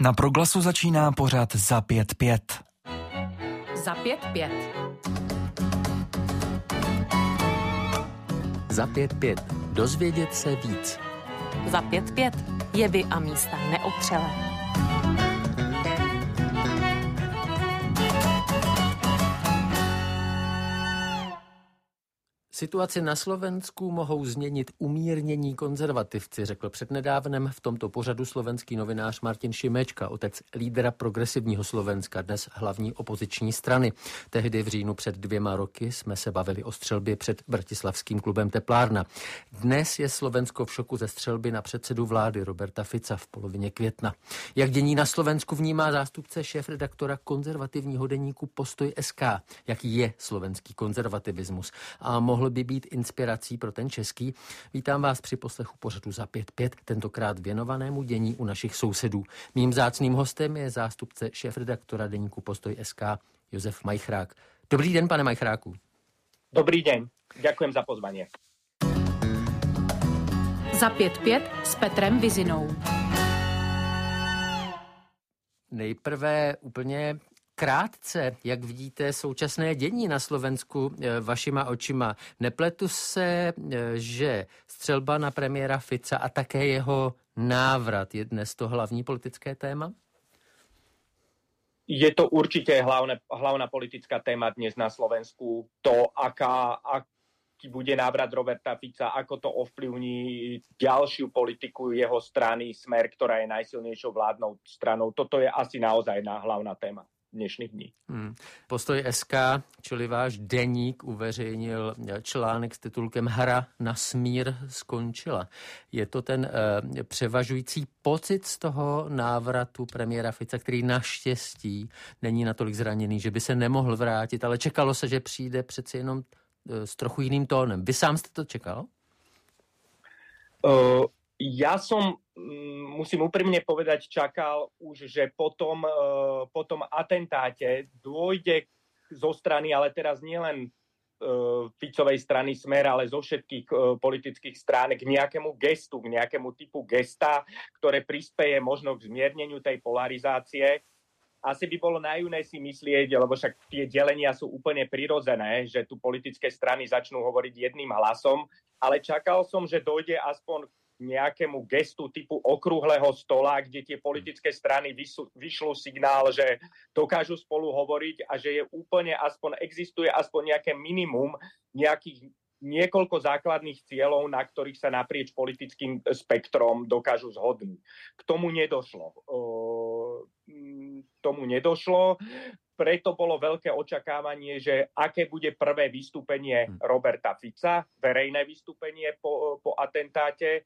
Na Proglasu začíná pořad Za 5-5. Za 5-5. Za 5-5. Dozvědět se víc. Za 5-5. Jevy a místa neotřelé. Situaci na Slovensku mohou změnit umírnění konzervativci, řekl přednedávnem v tomto pořadu slovenský novinář Martin Šimečka, otec lídra Progresivního Slovenska, dnes hlavní opoziční strany. Tehdy v říjnu před 2 roky jsme se bavili o střelbě před bratislavským klubem Teplárna. Dnes je Slovensko v šoku ze střelby na předsedu vlády Roberta Fica v polovině května. Jak dění na Slovensku vnímá zástupce šéfredaktora konzervativního deníku Postoj.sk? Jaký je slovenský konzervativismus? A mohl by být inspirací pro ten český? Vítám vás při poslechu pořadu Za 5-5, tentokrát věnovanému dění u našich sousedů. Mým vzácným hostem je zástupce šéfredaktora deníku Postoj.sk Jozef Majchrák. Dobrý den, pane Majchráku. Dobrý den, ďakujem za pozvanie. Za 5-5 s Petrem Vizinou. Nejprve úplně krátce, jak vidíte současné dění na Slovensku vašima očima. Nepletu se, že střelba na premiéra Fica a také jeho návrat je dnes to hlavní politické téma? Je to určite hlavná politická téma dnes na Slovensku. To, aký bude návrat Roberta Fica, ako to ovplyvní ďalšiu politiku jeho strany Smer, ktorá je najsilnejšou vládnou stranou. Toto je asi naozaj hlavná téma dnešných dní. Postoj.sk, čili váš deník, uveřejnil článek s titulkem Hra na smír skončila. Je to ten převažující pocit z toho návratu premiéra Fica, který naštěstí není natolik zraněný, že by se nemohl vrátit, ale čekalo se, že přijde přeci jenom s trochu jiným tónem. Vy sám jste to čekal? Ja som, musím úprimne povedať, čakal už, že po tom atentáte dôjde zo strany, ale teraz nielen Ficovej strany Smer, ale zo všetkých politických strán k nejakému gestu, k nejakému typu gesta, ktoré prispeje možno k zmierneniu tej polarizácie. Asi by bolo naivné si myslieť, lebo však tie delenia sú úplne prirodzené, že tu politické strany začnú hovoriť jedným hlasom, ale čakal som, že dojde aspoň nejakému gestu typu okrúhleho stola, kde tie politické strany vyšľú signál, že dokážu spolu hovoriť a že je úplne existuje aspoň nejaké minimum nejakých niekoľko základných cieľov, na ktorých sa naprieč politickým spektrom dokážu zhodnúť. K tomu nedošlo. Preto bolo veľké očakávanie, že aké bude prvé vystúpenie Roberta Fica, verejné vystúpenie po atentáte.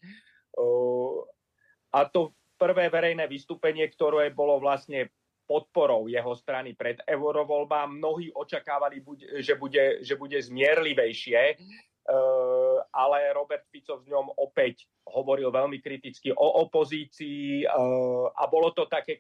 A to prvé verejné vystúpenie, ktoré bolo vlastne podporou jeho strany pred eurovoľbám. Mnohí očakávali, že bude zmierlivejšie, ale Robert Fico v ňom opäť hovoril veľmi kriticky o opozícii a bolo to také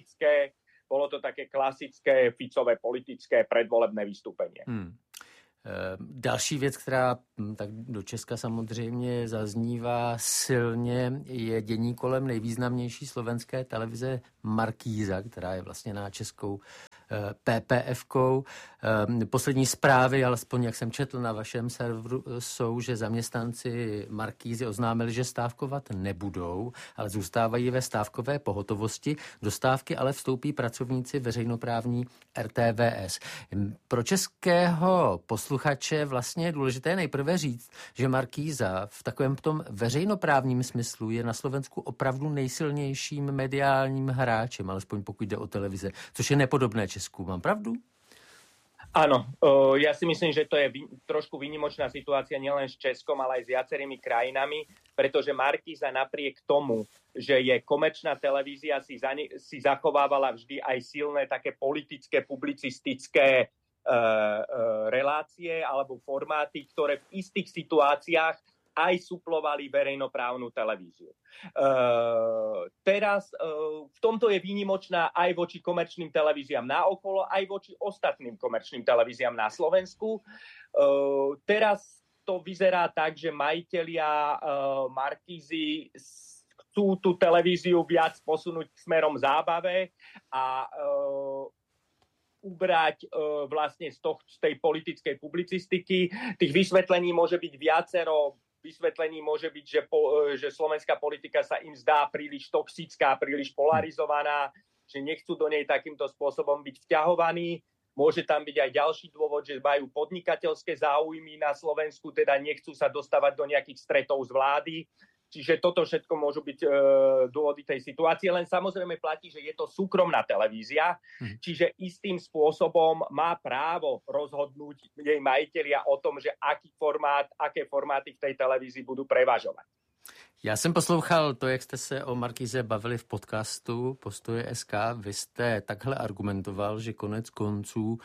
klasické Ficové politické predvolebné vystúpenie. Další věc, která tak do Česka samozřejmě zaznívá silně, je dění kolem nejvýznamnější slovenské televize Markíza, která je vlastně na českou PPF-kou. Poslední zprávy, alespoň jak jsem četl na vašem serveru, jsou, že zaměstnanci Markízy oznámili, že stávkovat nebudou, ale zůstávají ve stávkové pohotovosti. Do stávky ale vstoupí pracovníci veřejnoprávní RTVS. Pro českého posluchače vlastně je důležité nejprve říct, že Markíza v takovém tom veřejnoprávním smyslu je na Slovensku opravdu nejsilnějším mediálním hráčem, alespoň pokud jde o televize, což je nepodobné Česku. Mám pravdu? Áno, ja si myslím, že to je trošku výnimočná situácia nielen s Českom, ale aj s viacerými krajinami, pretože Markíza napriek tomu, že je komerčná televízia, si zachovávala vždy aj silné také politické, publicistické relácie alebo formáty, ktoré v istých situáciách aj suplovali verejnoprávnu televíziu. Teraz v tomto je výnimočná aj voči komerčným televíziám naokolo, aj voči ostatným komerčným televíziám na Slovensku. Teraz to vyzerá tak, že majitelia Markízy chcú tú televíziu viac posunúť smerom zábave a ubrať vlastne z tej politickej publicistiky. Tých vysvetlení môže byť viacero. Vysvetlení môže byť, že slovenská politika sa im zdá príliš toxická, príliš polarizovaná, že nechcú do nej takýmto spôsobom byť vťahovaní. Môže tam byť aj ďalší dôvod, že majú podnikateľské záujmy na Slovensku, teda nechcú sa dostávať do nejakých stretov z vlády. Čiže toto všetko môžu byť dôvody tej situácie, len samozrejme platí, že je to súkromná televízia, čiže istým spôsobom má právo rozhodnúť jej majitelia o tom, že aké formáty v tej televízii budú prevažovať. Já jsem poslouchal to, jak jste se o Markíze bavili v podcastu Postoje SK. Vy jste takhle argumentoval, že konec konců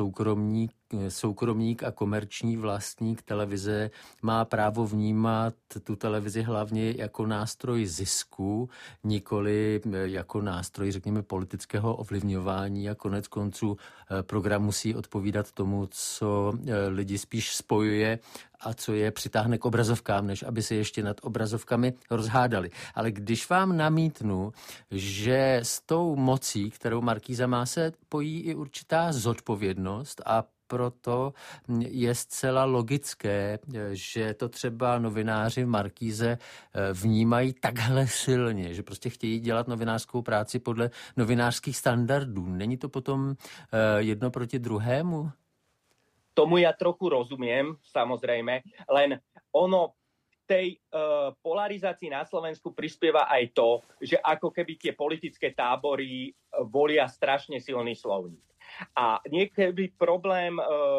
soukromník a komerční vlastník televize má právo vnímat tu televizi hlavně jako nástroj zisku, nikoli jako nástroj, řekněme, politického ovlivňování, a konec konců program musí odpovídat tomu, co lidi spíš spojuje a co je přitáhne k obrazovkám, než aby se ještě nad obrazovkami rozhádali. Ale když vám namítnu, že s tou mocí, kterou Markíza má, se pojí i určitá zodpovědnost, a proto je zcela logické, že to třeba novináři v Markíze vnímají takhle silně, že prostě chtějí dělat novinářskou práci podle novinářských standardů. Není to potom jedno proti druhému? Tomu ja trochu rozumiem, samozrejme, len ono tej polarizácii na Slovensku prispieva aj to, že ako keby tie politické tábory volia strašne silný slovník. A niekedy problém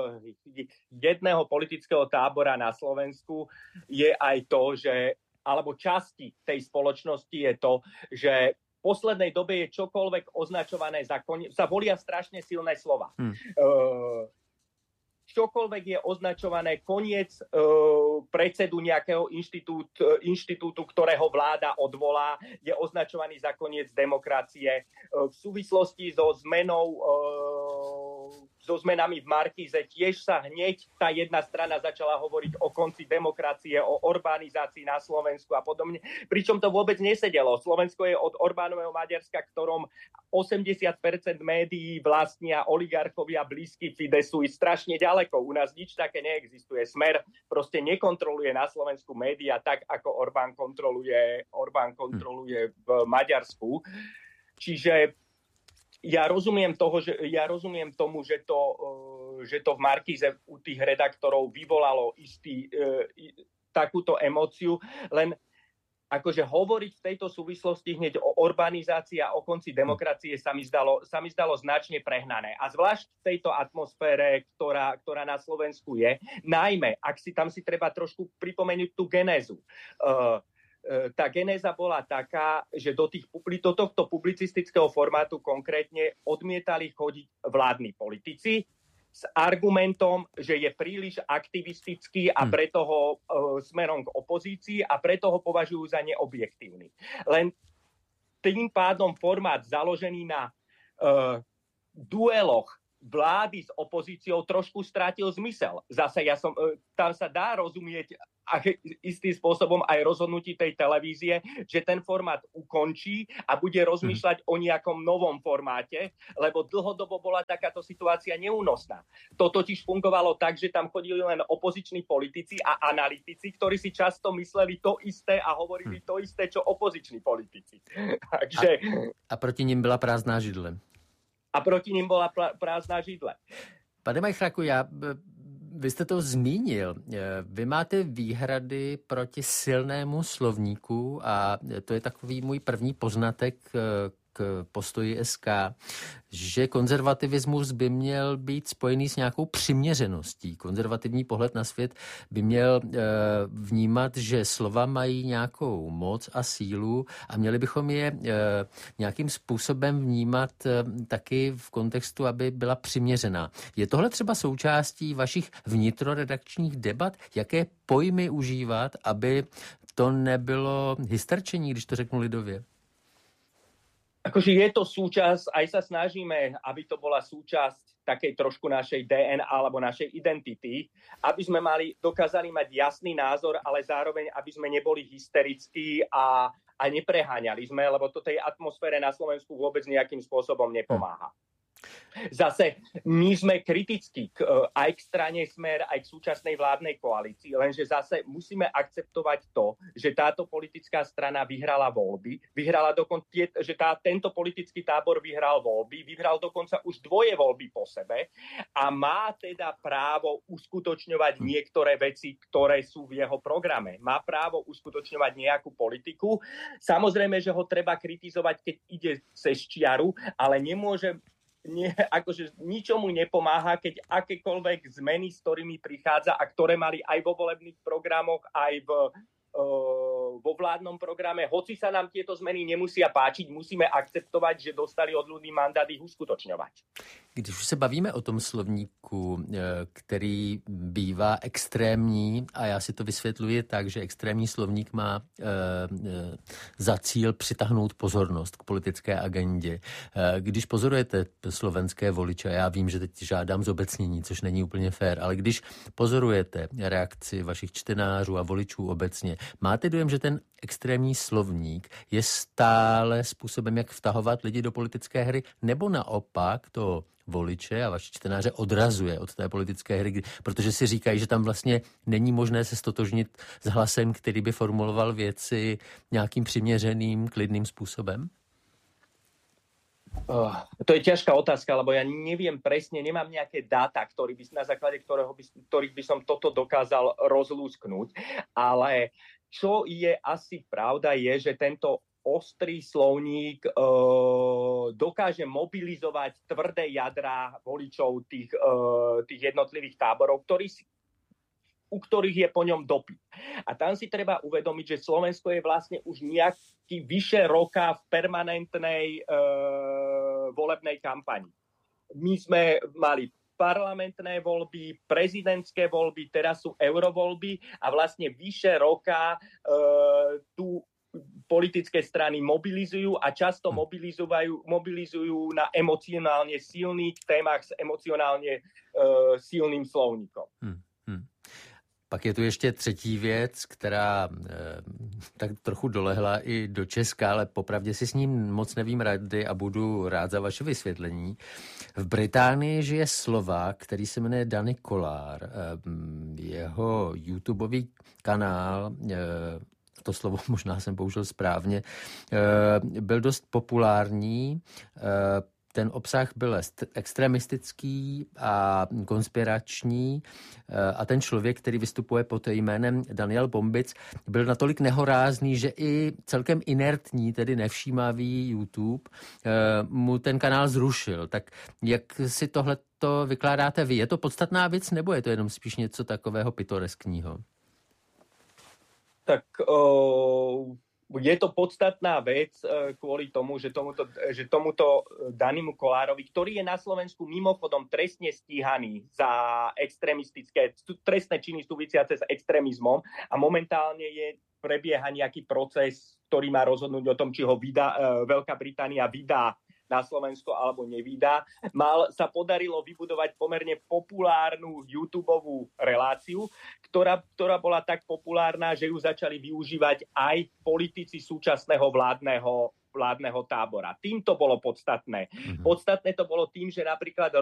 jedného politického tábora na Slovensku je aj to, že, alebo časti tej spoločnosti je to, že v poslednej dobe je čokoľvek označované za sa volia strašne silné slova. Čokoľvek je označované koniec predsedu nejakého inštitútu, ktorého vláda odvolá, je označovaný za koniec demokracie. V súvislosti so zmenami v Markíze tiež sa hneď tá jedna strana začala hovoriť o konci demokracie, o orbánizácii na Slovensku a podobne. Pričom to vôbec nesedelo. Slovensko je od Orbánového Maďarska, ktorom 80% médií vlastnia oligarchovia blízky Fidesu, i strašne ďaleko. U nás nič také neexistuje. Smer proste nekontroluje na Slovensku médiá tak, ako Orbán kontroluje v Maďarsku. Čiže ja rozumiem tomu, že to v Markíze u tých redaktorov vyvolalo takúto emóciu, len akože hovoriť v tejto súvislosti hneď o orbanizácii a o konci demokracie sa mi zdalo značne prehnané. A zvlášť v tejto atmosfére, ktorá na Slovensku je, najmä, tam si treba trošku pripomenúť tú genézu. Tá genéza bola taká, že do tohto publicistického formátu konkrétne odmietali chodiť vládni politici s argumentom, že je príliš aktivistický a preto ho smerom k opozícii a preto ho považujú za neobjektívny. Len tým pádom formát založený na dueloch vlády s opozíciou trošku strátil zmysel. Zase tam sa dá rozumieť istým spôsobom aj rozhodnutí tej televízie, že ten formát ukončí a bude rozmýšľať o nejakom novom formáte, lebo dlhodobo bola takáto situácia neúnosná. To totiž fungovalo tak, že tam chodili len opoziční politici a analytici, ktorí si často mysleli to isté a hovorili to isté, čo opoziční politici. Takže... A proti nim byla prázdná židle. Prázdná židle. Pane Majchráku, vy jste to zmínil. Vy máte výhrady proti silnému slovníku a to je takový můj první poznatek k Postoji SK, že konzervativismus by měl být spojený s nějakou přiměřeností. Konzervativní pohled na svět by měl vnímat, že slova mají nějakou moc a sílu a měli bychom je nějakým způsobem vnímat taky v kontextu, aby byla přiměřená. Je tohle třeba součástí vašich vnitroredakčních debat? Jaké pojmy užívat, aby to nebylo hysterčení, když to řeknu lidově? Akože je to súčasť, aj sa snažíme, aby to bola súčasť takej trošku našej DNA alebo našej identity, aby sme dokázali mať jasný názor, ale zároveň, aby sme neboli hysterickí a a nepreháňali sme, lebo to tej atmosfére na Slovensku vôbec nejakým spôsobom nepomáha. Zase my sme kritickí aj k strane Smer, aj k súčasnej vládnej koalícii, lenže zase musíme akceptovať to, že táto politická strana vyhrala voľby, vyhrala dokonca, že tento politický tábor vyhral voľby, vyhral dokonca už 2 voľby po sebe a má teda právo uskutočňovať niektoré veci, ktoré sú v jeho programe. Má právo uskutočňovať nejakú politiku. Samozrejme, že ho treba kritizovať, keď ide cez čiaru, ale nemôže akože ničomu nepomáha, keď akékoľvek zmeny, s ktorými prichádza a ktoré mali aj vo volebných programoch, aj vo vládnom programe. Hoci sa nám tieto zmeny nemusia páčiť, musíme akceptovať, že dostali od ľudí mandát ich uskutočňovať. Když už se bavíme o tom slovníku, který bývá extrémní, a já si to vysvětluji tak, že extrémní slovník má za cíl přitáhnout pozornost k politické agendě. Když pozorujete slovenské voliče, já vím, že teď žádám zobecnění, což není úplně fér, ale když pozorujete reakci vašich čtenářů a voličů obecně, máte dojem, že ten extrémní slovník je stále způsobem, jak vtahovat lidi do politické hry, nebo naopak to voliče a vaši čtenáře odrazuje od té politické hry, protože si říkají, že tam vlastně není možné se stotožnit s hlasem, který by formuloval věci nějakým přiměřeným, klidným způsobem? To je ťažká otázka, lebo ja neviem presne, nemám nejaké dáta, na základe ktorých by som toto dokázal rozlúsknuť, ale čo je asi pravda je, že tento ostrý slovník dokáže mobilizovať tvrdé jadrá voličov tých jednotlivých táborov, u ktorých je po ňom dopyt. A tam si treba uvedomiť, že Slovensko je vlastne už nejaký vyše roka v permanentnej volebnej kampani. My sme mali parlamentné voľby, prezidentské voľby, teraz sú eurovoľby a vlastne vyše roka tu politické strany mobilizujú a často mobilizujú na emocionálne silných témach s emocionálne silným slovníkom. Pak je tu ještě třetí věc, která tak trochu dolehla i do Česka, ale popravdě si s ním moc nevím rady a budu rád za vaše vysvětlení. V Británii žije Slovák, který se jmenuje Danny Kollár. Jeho YouTubeový kanál, to slovo možná jsem použil správně, byl dost populární. Ten obsah byl extremistický a konspirační a ten člověk, který vystupuje pod jménem Daniel Bombic, byl natolik nehorázný, že i celkem inertní, tedy nevšímavý YouTube, mu ten kanál zrušil. Tak jak si tohleto vykládáte vy? Je to podstatná věc, nebo je to jenom spíš něco takového pitoreskního? Tak je to podstatná vec kvôli tomu, že tomuto Danimu Kollárovi, ktorý je na Slovensku mimochodom trestne stíhaný za extrémistické trestné činy súvisiace s extrémizmom a momentálne prebieha nejaký proces, ktorý má rozhodnúť o tom, či ho Veľká Británia vydá na Slovensko alebo nevydá. Sa podarilo vybudovať pomerne populárnu YouTubeovú reláciu, ktorá bola tak populárna, že ju začali využívať aj politici súčasného vládneho tábora. Tým to bolo podstatné. Podstatné to bolo tým, že napríklad